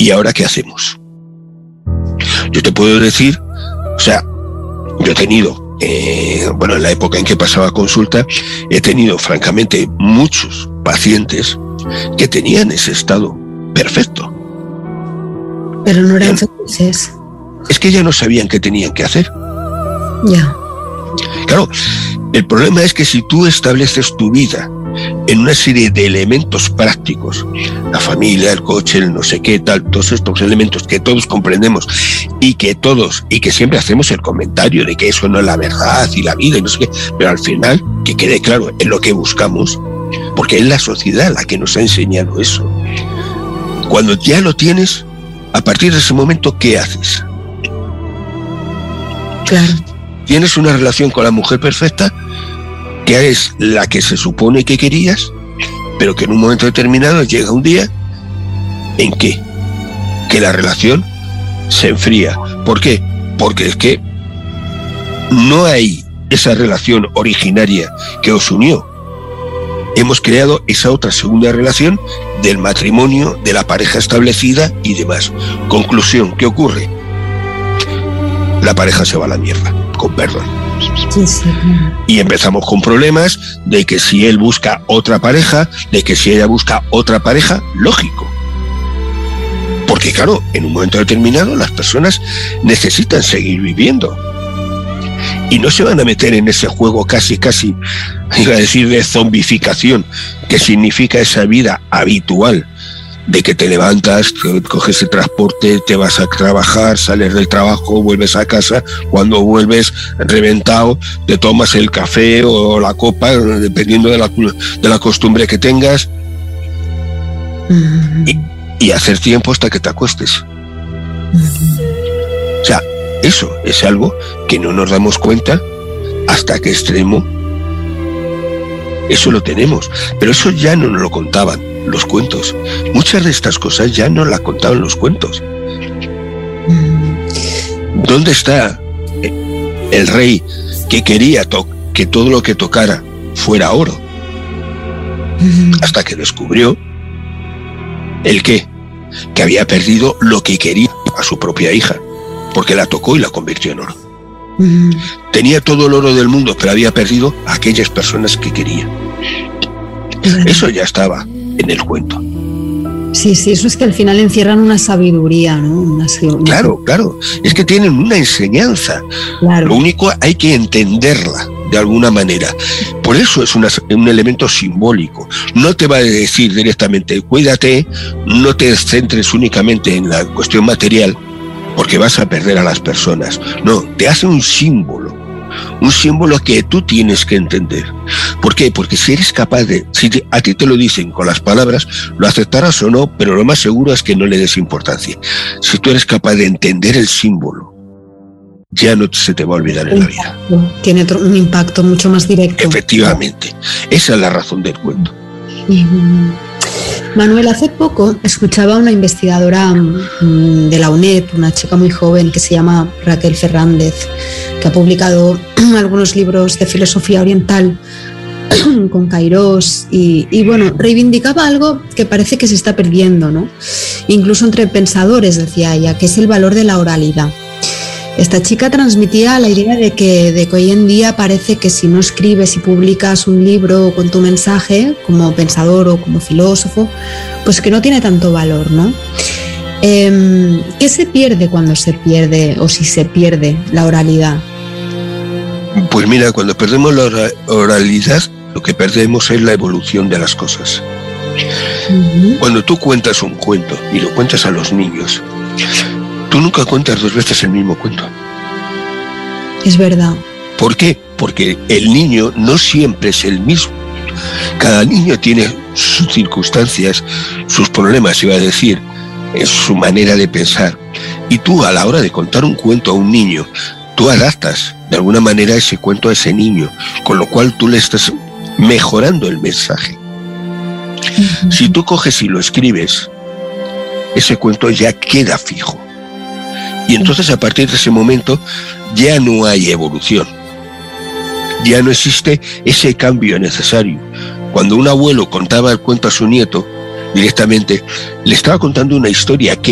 ¿Y ahora qué hacemos? Yo te puedo decir, o sea, yo he tenido, en la época en que pasaba consulta, he tenido francamente muchos pacientes que tenían ese estado perfecto. Pero no eran felices. Es que ya no sabían qué tenían que hacer. Ya. Claro, el problema es que si tú estableces tu vida en una serie de elementos prácticos, la familia, el coche, el no sé qué, tal, todos estos elementos que todos comprendemos y que siempre hacemos el comentario de que eso no es la verdad y la vida y no sé qué, pero al final, que quede claro, es lo que buscamos, porque es la sociedad la que nos ha enseñado eso. Cuando ya lo tienes, a partir de ese momento, ¿qué haces? Claro. Tienes una relación con la mujer perfecta, que es la que se supone que querías, pero que en un momento determinado llega un día en que la relación se enfría. ¿Por qué? Porque es que no hay esa relación originaria que os unió. Hemos creado esa otra segunda relación del matrimonio, de la pareja establecida y demás. Conclusión, ¿qué ocurre? La pareja se va a la mierda, con perdón. Sí, sí. Y empezamos con problemas de que si él busca otra pareja, de que si ella busca otra pareja, lógico. Porque claro, en un momento determinado las personas necesitan seguir viviendo. Y no se van a meter en ese juego casi, iba a decir, de zombificación, que significa esa vida habitual, de que te levantas, coges el transporte, te vas a trabajar, sales del trabajo, vuelves a casa, cuando vuelves reventado, te tomas el café o la copa, dependiendo de la costumbre que tengas, y hacer tiempo hasta que te acuestes. O sea, eso es algo que no nos damos cuenta hasta qué extremo eso lo tenemos, pero eso ya no nos lo contaban los cuentos. Muchas de estas cosas ya no las contaban los cuentos. ¿Dónde está el rey que quería que todo lo que tocara fuera oro? Hasta que descubrió el qué, que había perdido lo que quería a su propia hija, porque la tocó y la convirtió en oro. Tenía todo el oro del mundo, pero había perdido a aquellas personas que quería. Eso ya estaba en el cuento. Sí, eso es que al final encierran una sabiduría, ¿no? Claro, es que tienen una enseñanza. Claro. Lo único, hay que entenderla de alguna manera. Por eso es un elemento simbólico. No te va a decir directamente, cuídate, no te centres únicamente en la cuestión material, porque vas a perder a las personas. No, te hace un símbolo que tú tienes que entender. ¿Por qué? Porque si eres capaz si a ti te lo dicen con las palabras, lo aceptarás o no, pero lo más seguro es que no le des importancia. Si tú eres capaz de entender el símbolo, ya no se te va a olvidar en la vida. Tiene un impacto mucho más directo. Efectivamente, esa es la razón del cuento. Manuel, hace poco escuchaba a una investigadora de la UNED, una chica muy joven que se llama Raquel Fernández, que ha publicado algunos libros de filosofía oriental con Kairos y bueno, reivindicaba algo que parece que se está perdiendo, ¿no? Incluso entre pensadores, decía ella, que es el valor de la oralidad. Esta chica transmitía la idea de que hoy en día parece que si no escribes y publicas un libro con tu mensaje, como pensador o como filósofo, pues que no tiene tanto valor, ¿no? ¿Qué se pierde cuando se pierde o si se pierde la oralidad? Pues mira, cuando perdemos la oralidad, lo que perdemos es la evolución de las cosas. Cuando tú cuentas un cuento y lo cuentas a los niños, tú nunca cuentas dos veces el mismo cuento. Es verdad. ¿Por qué? Porque el niño no siempre es el mismo. Cada niño tiene sus circunstancias, sus problemas, iba a decir, es su manera de pensar. Y tú, a la hora de contar un cuento a un niño, tú adaptas de alguna manera ese cuento a ese niño, con lo cual tú le estás mejorando el mensaje. Si tú coges y lo escribes, ese cuento ya queda fijo. Y entonces a partir de ese momento ya no hay evolución. Ya no existe ese cambio necesario. Cuando un abuelo contaba el cuento a su nieto, directamente le estaba contando una historia que